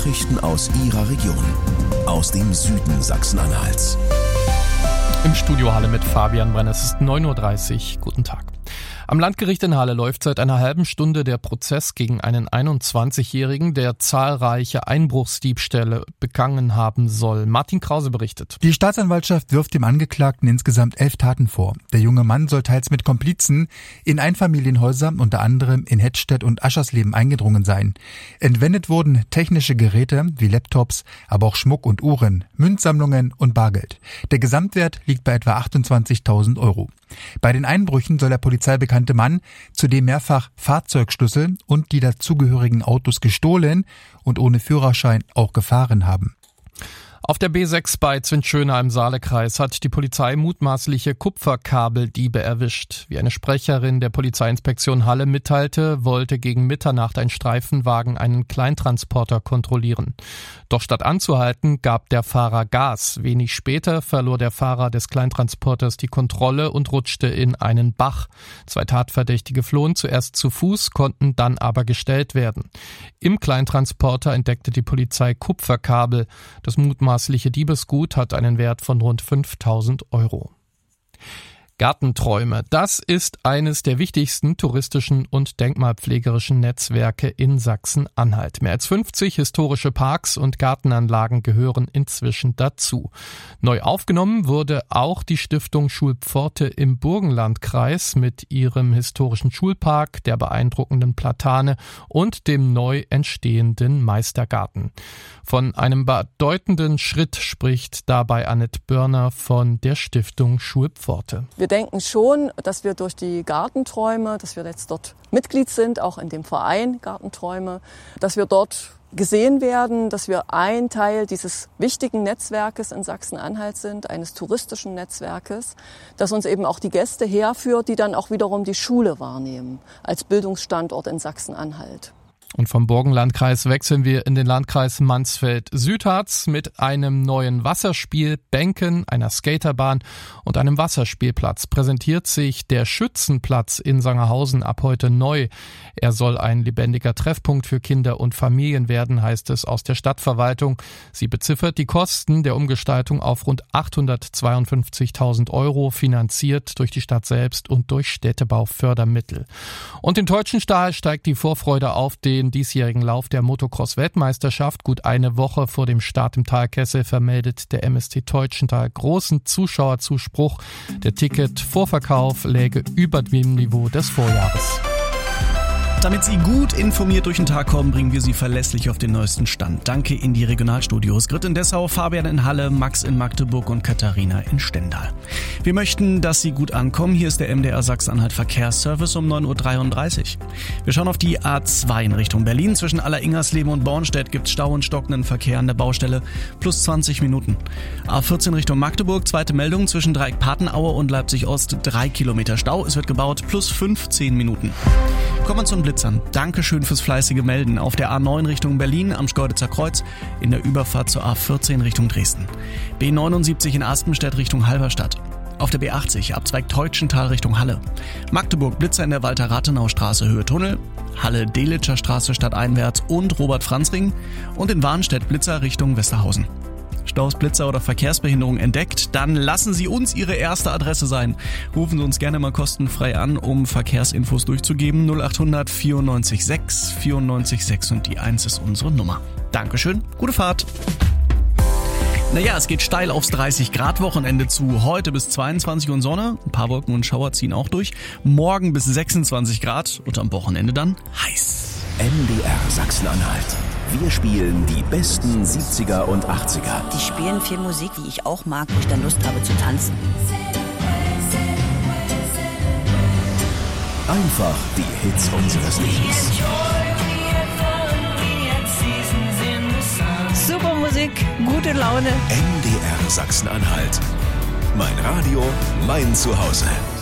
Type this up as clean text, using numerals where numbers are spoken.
Nachrichten aus Ihrer Region, aus dem Süden Sachsen-Anhalts. Im Studio Halle mit Fabian Brenner. Es ist 9.30 Uhr. Guten Tag. Am Landgericht in Halle läuft seit einer halben Stunde der Prozess gegen einen 21-Jährigen, der zahlreiche Einbruchsdiebstähle begangen haben soll. Martin Krause berichtet. Die Staatsanwaltschaft wirft dem Angeklagten insgesamt 11 Taten vor. Der junge Mann soll teils mit Komplizen in Einfamilienhäuser, unter anderem in Hettstedt und Aschersleben, eingedrungen sein. Entwendet wurden technische Geräte wie Laptops, aber auch Schmuck und Uhren, Münzsammlungen und Bargeld. Der Gesamtwert liegt bei etwa 28.000 Euro. Bei den Einbrüchen soll der polizeibekannte Mann zudem mehrfach Fahrzeugschlüssel und die dazugehörigen Autos gestohlen und ohne Führerschein auch gefahren haben. Auf der B6 bei Zwinschöna im Saalekreis hat die Polizei mutmaßliche Kupferkabeldiebe erwischt. Wie eine Sprecherin der Polizeiinspektion Halle mitteilte, wollte gegen Mitternacht ein Streifenwagen einen Kleintransporter kontrollieren. Doch statt anzuhalten, gab der Fahrer Gas. Wenig später verlor der Fahrer des Kleintransporters die Kontrolle und rutschte in einen Bach. 2 Tatverdächtige flohen zuerst zu Fuß, konnten dann aber gestellt werden. Im Kleintransporter entdeckte die Polizei Kupferkabel. Das mutmaßliche Diebesgut hat einen Wert von rund 5.000 Euro. Gartenträume, das ist eines der wichtigsten touristischen und denkmalpflegerischen Netzwerke in Sachsen-Anhalt. Mehr als 50 historische Parks und Gartenanlagen gehören inzwischen dazu. Neu aufgenommen wurde auch die Stiftung Schulpforte im Burgenlandkreis mit ihrem historischen Schulpark, der beeindruckenden Platane und dem neu entstehenden Meistergarten. Von einem bedeutenden Schritt spricht dabei Annette Börner von der Stiftung Schulpforte. Wir denken schon, dass wir durch die Gartenträume, dass wir jetzt dort Mitglied sind, auch in dem Verein Gartenträume, dass wir dort gesehen werden, dass wir ein Teil dieses wichtigen Netzwerkes in Sachsen-Anhalt sind, eines touristischen Netzwerkes, das uns eben auch die Gäste herführt, die dann auch wiederum die Schule wahrnehmen als Bildungsstandort in Sachsen-Anhalt. Und vom Burgenlandkreis wechseln wir in den Landkreis Mansfeld-Südharz mit einem neuen Wasserspiel, Bänken, einer Skaterbahn und einem Wasserspielplatz. Präsentiert sich der Schützenplatz in Sangerhausen ab heute neu. Er soll ein lebendiger Treffpunkt für Kinder und Familien werden, heißt es aus der Stadtverwaltung. Sie beziffert die Kosten der Umgestaltung auf rund 852.000 Euro, finanziert durch die Stadt selbst und durch Städtebaufördermittel. Und in Teutschenstahl steigt die Vorfreude auf den diesjährigen Lauf der Motocross-Weltmeisterschaft. Gut eine Woche vor dem Start im Talkessel vermeldet der MSC Teutschental großen Zuschauerzuspruch. Der Ticket-Vorverkauf läge über dem Niveau des Vorjahres. Damit Sie gut informiert durch den Tag kommen, bringen wir Sie verlässlich auf den neuesten Stand. Danke in die Regionalstudios. Grit in Dessau, Fabian in Halle, Max in Magdeburg und Katharina in Stendal. Wir möchten, dass Sie gut ankommen. Hier ist der MDR Sachsen-Anhalt Verkehrsservice um 9.33 Uhr. Wir schauen auf die A2 in Richtung Berlin. Zwischen Aller-Ingersleben und Bornstedt gibt es Stau und stockenden Verkehr an der Baustelle. Plus 20 Minuten. A14 Richtung Magdeburg. Zweite Meldung zwischen Dreieck-Patenaue und Leipzig-Ost. 3 Kilometer Stau. Es wird gebaut. Plus 15 Minuten. Kommen wir zum Blitzern. Dankeschön fürs fleißige Melden. Auf der A9 Richtung Berlin am Schkeuditzer Kreuz, in der Überfahrt zur A14 Richtung Dresden. B79 in Aspenstedt Richtung Halberstadt. Auf der B80 Abzweig Teutschental Richtung Halle. Magdeburg Blitzer in der Walter-Rathenau-Straße Höhe Tunnel. Halle Delitzscher Straße stadteinwärts und Robert-Franz-Ring. Und in Warnstedt Blitzer Richtung Westerhausen. Staus, Blitzer oder Verkehrsbehinderung entdeckt, dann lassen Sie uns Ihre erste Adresse sein. Rufen Sie uns gerne mal kostenfrei an, um Verkehrsinfos durchzugeben. 0800 94 6 94 6 und die 1 ist unsere Nummer. Dankeschön, gute Fahrt. Naja, es geht steil aufs 30-Grad-Wochenende zu. Heute bis 22 und Sonne. Ein paar Wolken und Schauer ziehen auch durch. Morgen bis 26 Grad und am Wochenende dann heiß. MDR Sachsen-Anhalt. Wir spielen die besten 70er und 80er. Die spielen viel Musik, die ich auch mag, wo ich dann Lust habe zu tanzen. Einfach die Hits unseres Lebens. Super Musik, gute Laune. MDR Sachsen-Anhalt. Mein Radio, mein Zuhause.